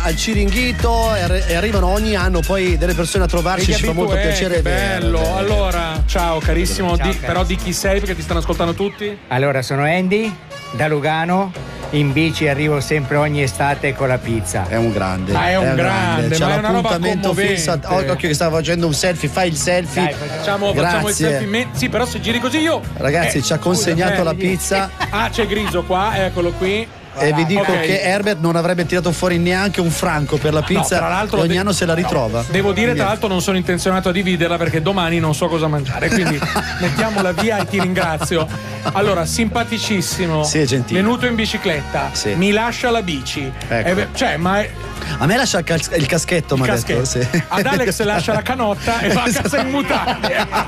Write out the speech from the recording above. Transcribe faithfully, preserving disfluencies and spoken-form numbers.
al Ciringhito e, e arrivano ogni anno poi delle persone a trovarci, ci fa molto piacere. Bello. Vedere. Allora, ciao carissimo, Ciao, di, però di chi sei perché ti stanno ascoltando tutti? Allora, sono Andy da Lugano. In bici arrivo sempre ogni estate con la pizza. È un grande. Ma è un grande, C'è ma è una roba l'appuntamento commovente. fisso. Occhio che stava facendo un selfie, fai il selfie. Dai, Facciamo, facciamo il Grazie. selfie. me- Sì, però se giri così io. Ragazzi, Eh, ci ha consegnato scusa, eh, la pizza Ah, c'è Griso qua, eccolo qui. e vi dico Ok. che Herbert non avrebbe tirato fuori neanche un franco per la pizza. tra l'altro e ogni de- anno se la ritrova. Devo dire, tra l'altro, non sono intenzionato a dividerla perché domani non so cosa mangiare. Quindi mettiamola via e ti ringrazio. Allora, simpaticissimo. Sì, è gentile. Venuto in bicicletta. Sì. Mi lascia la bici. Ecco. Eh, beh, cioè, ma è, A me lascia il, cas- il caschetto, il mi ha caschetto. detto. Sì. Ad Alex lascia la canotta e va a casa in mutande.